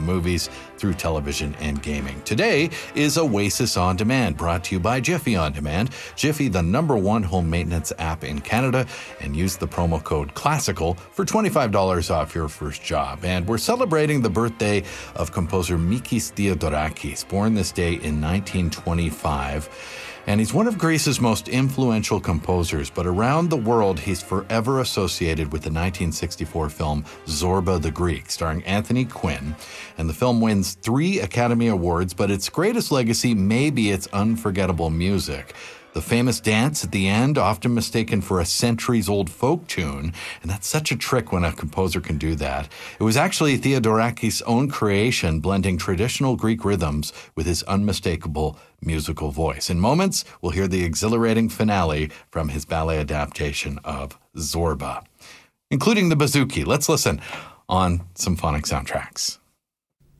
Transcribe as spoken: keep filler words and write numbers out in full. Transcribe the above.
movies through television and gaming. Today is Oasis On Demand, brought to you by Jiffy On Demand. Jiffy, the number one home maintenance app in Canada, and use the promo code CLASSICAL for twenty-five dollars off your first job. And we're celebrating the birthday of composer Mikis Theodorakis, born this day in nineteen twenty-five. And he's one of Greece's most influential composers, but around the world, he's forever associated with the nineteen sixty-four film Zorba the Greek, starring Anthony Quinn. And the film wins three Academy Awards, but its greatest legacy may be its unforgettable music. The famous dance at the end, often mistaken for a centuries-old folk tune, and that's such a trick when a composer can do that. It was actually Theodorakis' own creation, blending traditional Greek rhythms with his unmistakable musical voice. In moments, we'll hear the exhilarating finale from his ballet adaptation of Zorba, including the bouzouki. Let's listen on Symphonic Soundtracks.